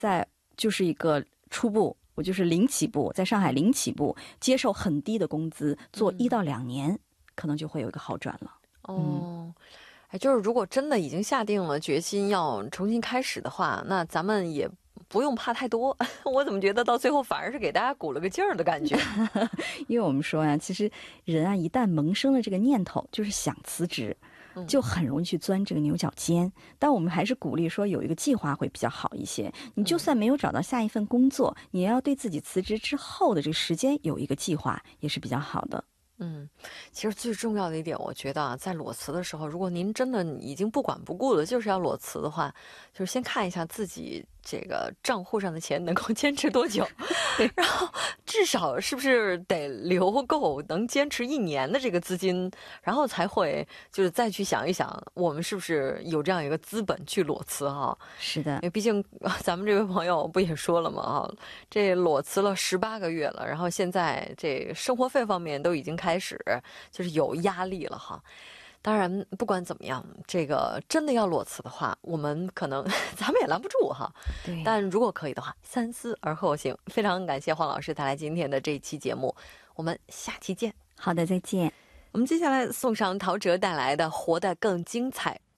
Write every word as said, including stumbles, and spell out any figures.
在就是一个初步，我就是零起步，在上海零起步，接受很低的工资，做一到两年、嗯、可能就会有一个好转了。 哦、嗯，哎，就是如果真的已经下定了决心要重新开始的话，那咱们也不用怕太多。我怎么觉得到最后反而是给大家鼓了个劲儿的感觉？ 因为我们说呀、啊，其实人啊，一旦萌生了这个念头，就是想辞职，就很容易去钻这个牛角尖。但我们还是鼓励说有一个计划会比较好一些。你就算没有找到下一份工作，嗯、你也要对自己辞职之后的这个时间有一个计划，也是比较好的。 嗯，其实最重要的一点，我觉得啊，在裸辞的时候，如果您真的已经不管不顾了，就是要裸辞的话，就是先看一下自己这个账户上的钱能够坚持多久，然后至少是不是得留够能坚持一年的这个资金，然后才会就是再去想一想，我们是不是有这样一个资本去裸辞哈？ 是的， 因为毕竟咱们这位朋友不也说了嘛哈，这裸辞了十八个月了，然后现在这生活费方面都已经开始就是有压力了哈。当然不管怎么样，这个真的要裸辞的话，我们可能咱们也拦不住哈。 对， 但如果可以的话，三思而后行。非常感谢黄老师带来今天的这一期节目，我们下期见。 好的，再见。 我们接下来送上陶喆带来的《活得更精彩》。